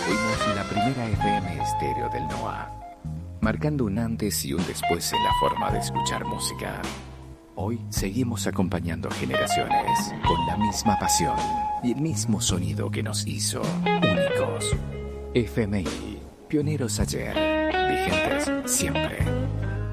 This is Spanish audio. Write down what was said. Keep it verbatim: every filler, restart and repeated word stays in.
Fuimos la primera F M estéreo del NOA, marcando un antes y un después en la forma de escuchar música. Hoy seguimos acompañando generaciones con la misma pasión y el mismo sonido que nos hizo únicos. F M I, pioneros ayer, vigentes siempre.